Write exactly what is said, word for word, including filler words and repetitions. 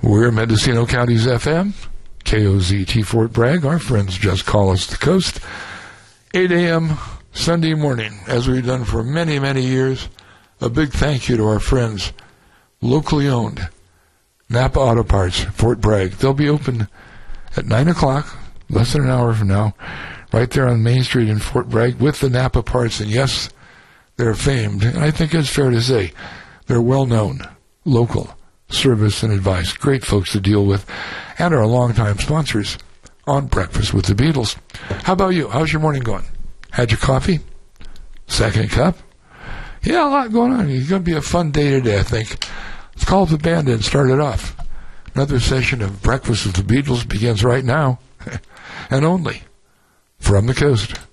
We're Mendocino County's F M, K O Z T Fort Bragg. Our friends just call us the coast. eight a.m. Sunday morning, as we've done for many, many years. A big thank you to our friends, locally owned, Napa Auto Parts, Fort Bragg. They'll be open at nine o'clock, less than an hour from now, right there on Main Street in Fort Bragg with the Napa parts. And yes, they're famed, and I think it's fair to say they're well-known, local service and advice. Great folks to deal with, and are longtime sponsors on Breakfast with the Beatles. How about you? How's your morning going? Had your coffee? Second cup? Yeah, a lot going on. It's going to be a fun day today, I think. Let's call up the band and start it off. Another session of Breakfast with the Beatles begins right now, and only from the coast.